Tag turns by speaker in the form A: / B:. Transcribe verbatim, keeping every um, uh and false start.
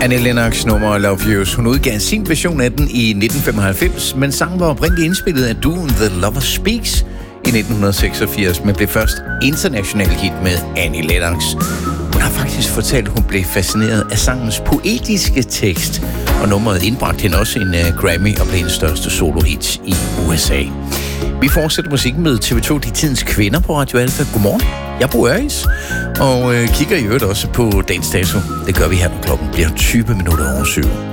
A: Annie Lennox nummer Love Yous. Hun udgav sin version af den i nitten femoghalvfems, men sangen var oprindeligt indspillet af duoen The Lover Speaks i nitten seksogfirs, men blev først international hit med Annie Lennox. Hun har faktisk fortalt, at hun blev fascineret af sangens poetiske tekst, og nummeret indbragte hende også en uh, Grammy og blev en største solo-hit i U S A. Vi fortsætter musikken med T V to De Tidens Kvinder på Radio Alfa. Godmorgen, jeg bor Øris, og øh, kigger i øvrigt også på dagens dato. Det gør vi her, når klokken bliver tyve minutter over syv.